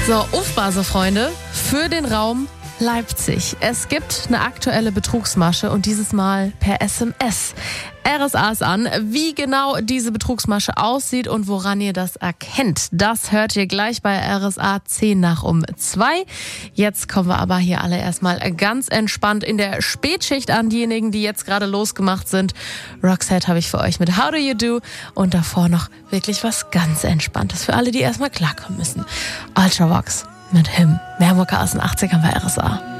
So, Aufpasse, Freunde, für den Raum Leipzig. Es gibt eine aktuelle Betrugsmasche und dieses Mal per SMS. RSA ist an. Wie genau diese Betrugsmasche aussieht und woran ihr das erkennt, das hört ihr gleich bei RSA 10 nach um 2. Jetzt kommen wir aber hier alle erstmal ganz entspannt in der Spätschicht an. Diejenigen, die jetzt gerade losgemacht sind. Roxette habe ich für euch mit How Do You Do und davor noch wirklich was ganz Entspanntes für alle, die erstmal klarkommen müssen. Ultravox mit Him. Mehr Mucke aus den 80ern bei RSA.